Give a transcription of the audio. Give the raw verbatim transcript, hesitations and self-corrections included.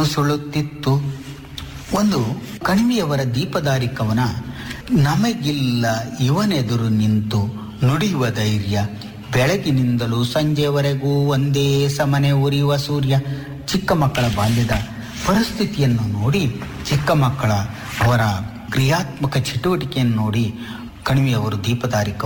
ಸುಳುತ್ತಿತ್ತು. ಒಂದು ಕಣಿವೆಯವರ ದೀಪದಾರಿ ಕವನ. ನಮಗಿಲ್ಲ ಇವನೆದುರು ನಿಂತು ನುಡಿಯುವ ಧೈರ್ಯ, ಬೆಳಗಿನಿಂದಲೂ ಸಂಜೆವರೆಗೂ ಒಂದೇ ಸಮನೆ ಉರಿಯುವ ಸೂರ್ಯ. ಚಿಕ್ಕ ಮಕ್ಕಳ ಬಾಲ್ಯದ ಪರಿಸ್ಥಿತಿಯನ್ನು ನೋಡಿ, ಚಿಕ್ಕ ಮಕ್ಕಳ ಅವರ ಕ್ರಿಯಾತ್ಮಕ ಚಟುವಟಿಕೆಯನ್ನು ನೋಡಿ ಕಣಿವೆಯವರು ದೀಪದಾರಿ